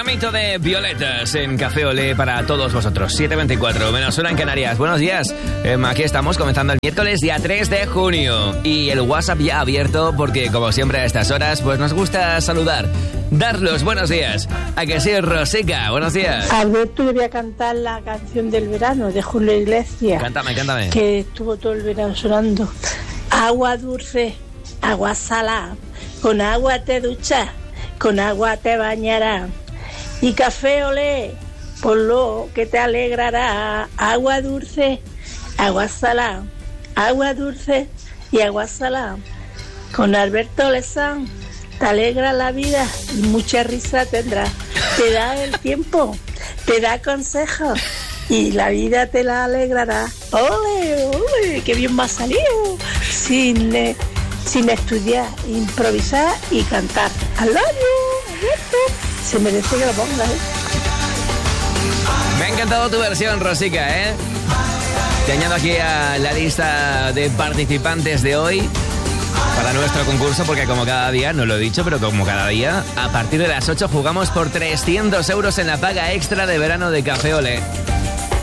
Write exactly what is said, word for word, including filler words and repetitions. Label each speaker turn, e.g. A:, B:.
A: Ramito de violetas en Café Olé para todos vosotros. siete veinticuatro, menos una en Canarias. Buenos días. Eh, aquí estamos comenzando el miércoles día tres de junio. Y el WhatsApp ya abierto porque, como siempre a estas horas, pues nos gusta saludar. Dar los buenos días. ¿A que sí, Rosica? Buenos días.
B: Alberto, le voy a cantar la canción del verano de Julio Iglesias.
A: Cántame, cántame.
B: Que estuvo todo el verano sonando. Agua dulce, agua salada. Con agua te duchas, con agua te bañarás. Y café olé, por lo que te alegrará. Agua dulce, agua salada. Agua dulce y agua salada. Con Alberto Lezán te alegra la vida y mucha risa tendrás. Te da el tiempo, te da consejos y la vida te la alegrará. ¡Ole, ole! ¡Qué bien me ha salido! Sin, eh, sin estudiar, improvisar y cantar. ¡Al lado, Alberto! Se merece que lo pongas, ¿eh?
A: Me ha encantado tu versión, Rosica, ¿eh? Te añado aquí a la lista de participantes de hoy para nuestro concurso, porque como cada día, no lo he dicho, pero como cada día, a partir de las ocho jugamos por trescientos euros en la paga extra de verano de Café Olé.